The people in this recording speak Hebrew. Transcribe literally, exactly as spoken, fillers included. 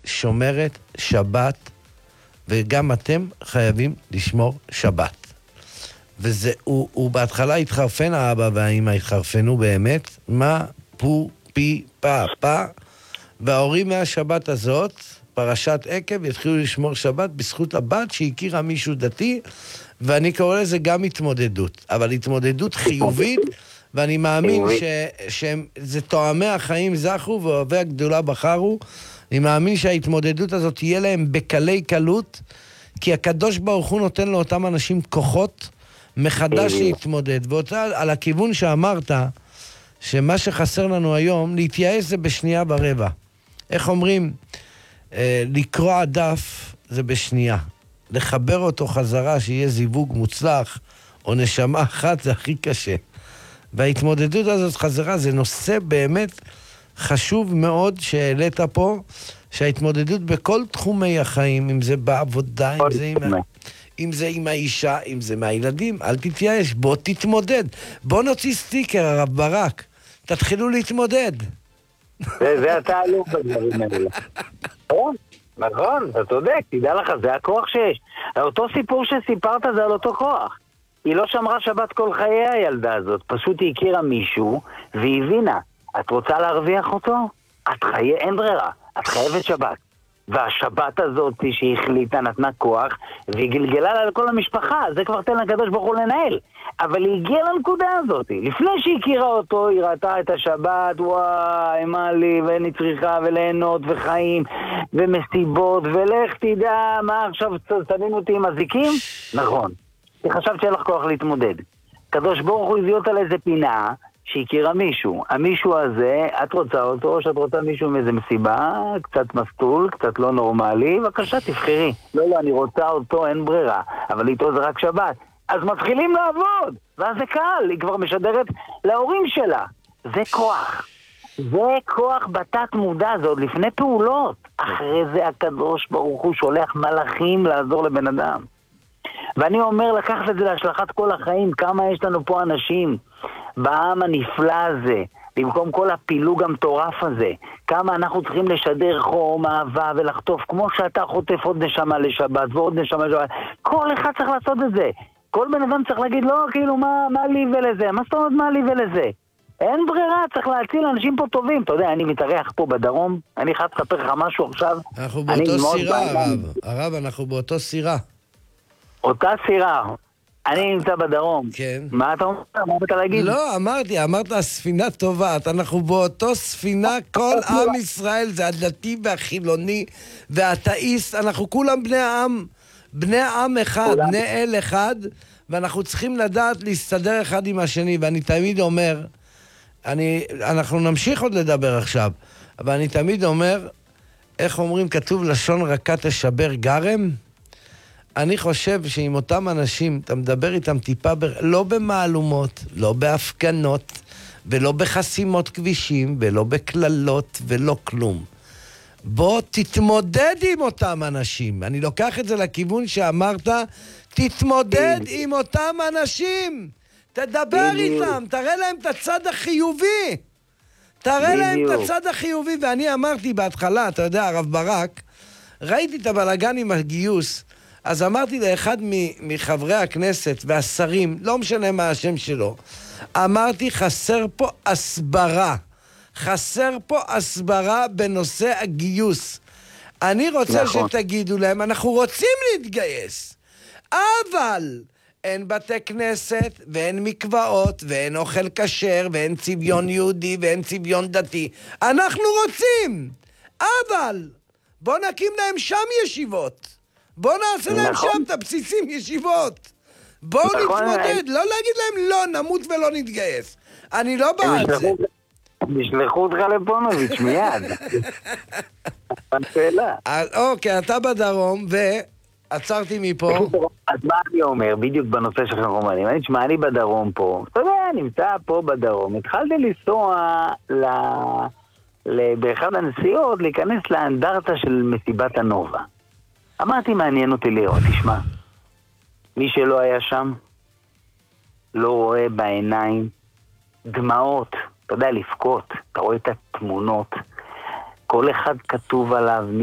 שומרת שבת, וגם אתם חייבים לשמור שבת. וזה, הוא, הוא בהתחלה התחרפן, האבא והאמא התחרפנו באמת, מה, פו, פי, פה, פה, וההורים מהשבת הזאת, פרשת עקב, יתחילו לשמור שבת בזכות הבת שהכירה מישהו דתי, ואני קורא לזה גם התמודדות, אבל התמודדות חיובית, ואני מאמין ש, שזה תואמי החיים זכו ואוהבי הגדולה בחרו, אני מאמין שההתמודדות הזאת תהיה להם בקלי קלות, כי הקדוש ברוך הוא נותן לאותם אנשים כוחות מחדש להתמודד, ואותה על הכיוון שאמרת, שמה שחסר לנו היום, להתייעץ זה בשנייה ורבע. איך אומרים? אה, לקרוא דף זה בשנייה. לחבר אותו חזרה, שיהיה זיווג מוצלח, או נשמה אחת, זה הכי קשה. וההתמודדות הזאת חזרה, זה נושא באמת חשוב מאוד שהעלית פה, שההתמודדות בכל תחומי החיים, אם זה בעבודה, אם זה עם, אם זה עם האישה, אם זה מהילדים, אל תתייאש, בוא תתמודד. בוא נוציא סטיקר, הרב ברק. תתחילו להתמודד. זה אתה אלוף בדברים האלה. נכון, נכון, אתה צודק, תדע לך, זה הכוח שיש. אותו סיפור שסיפרת זה על אותו כוח. היא לא שמרה שבת כל חיי הילדה הזאת, פשוט היא הכירה מישהו והיא הבינה, את רוצה להרוויח אותו? את חי... אין ברירה, את חייבת שבת. והשבת הזאת שהיא החליטה נתנה כוח והיא גלגלה לה לכל המשפחה, זה כבר תן לקדוש ברוך הוא לנהל. אבל היא הגיעה לנקודה הזאת, לפני שהיא הכירה אותו, היא ראתה את השבת, וואי, מה לי, ואני צריכה וליהנות וחיים ומסיבות, ולך תדע מה עכשיו שמים אותי עם הזיקים? נכון. היא חשבת שאין לך כוח להתמודד. קדוש ברוך הוא הביא אותה לאיזה פינה שהכירה מישהו. המישהו הזה, את רוצה אותו, או שאת רוצה מישהו מאיזה מסיבה, קצת מסטול, קצת לא נורמלי, בבקשה תבחרי. לא, לא, אני רוצה אותו, אין ברירה, אבל איתו זה רק שבת. אז מתחילים לעבוד, ואז זה קל, היא כבר משדרת להורים שלה. זה כוח. זה כוח בתת מודע, זה עוד לפני פעולות. אחרי זה הקדוש ברוך הוא שולח מלאכים לעזור לבן אדם. ואני אומר, לקחת את זה להשלכת כל החיים, כמה יש לנו פה אנשים בעם הנפלא הזה, במקום כל הפילוג המטורף הזה, כמה אנחנו צריכים לשדר חום, אהבה ולחטוף, כמו שאתה חוטף עוד נשמה לשבת ועוד נשמה לשבת, כל אחד צריך לעשות את זה. כל בן אדם צריך להגיד, לא, כאילו, מה, מה לי ולזה? מה זאת אומרת, מה לי ולזה? אין ברירה, צריך להציל אנשים פה טובים. אתה יודע, אני מתארח פה בדרום, אני חייב לספר לך משהו עכשיו. אנחנו באותו סירה, הרב. הרב, אנחנו באותו סירה. אותה סירה. אני נמצא בדרום. כן. מה אתה אומר? מה אתה להגיד? לא, אמרתי, אמרת, הספינה טובה. אנחנו באותו ספינה, כל עם ישראל, זה הדתי והחילוני והאתאיסט, אנחנו כולם בני העם, בני עם אחד, בני אל אחד, ואנחנו צריכים לדעת להסתדר אחד עם השני, ואני תמיד אומר, אני, אנחנו נמשיך עוד לדבר עכשיו, אבל אני תמיד אומר, איך אומרים, כתוב לשון רכה תשבר גרם? אני חושב שעם אותם אנשים, אתה מדבר איתם טיפה, ב... לא במעלומות, לא בהפגנות, ולא בחסימות כבישים, ולא בכללות, ולא כלום. בוא תתמודד עם אותם אנשים. אני לוקח את זה לכיוון שאמרת, תתמודד עם אותם אנשים. תדבר איתם, תראה להם את הצד החיובי. תראה להם את הצד החיובי. ואני אמרתי בהתחלה, אתה יודע, הרב ברק, ראיתי את הבלגן עם הגיוס, אז אמרתי לאחד מחברי הכנסת והשרים, לא משנה מה השם שלו, אמרתי, חסר פה הסברה. חסר פה הסברה בנושא הגיוס. אני רוצה נכון. שתגידו להם, אנחנו רוצים להתגייס, אבל אין בתי כנסת, ואין מקוואות, ואין אוכל כשר, ואין צביון יהודי, ואין צביון דתי. אנחנו רוצים, אבל בוא נקים להם שם ישיבות. בוא נעשה להם נכון. שם את הבסיסים ישיבות. בואו נכון. נתמודד, לא להגיד להם לא, נמות ולא נתגייס. אני לא בעד זה. נשלחו אותך לפונוביץ' מיד. אוקיי, אתה בדרום, ועצרתי מפה. אז מה אני אומר, בדיוק בנושא של חרומנים? אני תשמע, אני בדרום פה. אתה יודע, נמצא פה בדרום. התחלתי לנסוע באחד הנסיעות, להיכנס לאנדרטה של מסיבת הנובה. אמרתי, מעניין אותי לראות, תשמע. מי שלא היה שם, לא רואה בעיניים דמעות. אתה יודע, לפקות, אתה רואה את התמונות, כל אחד כתוב עליו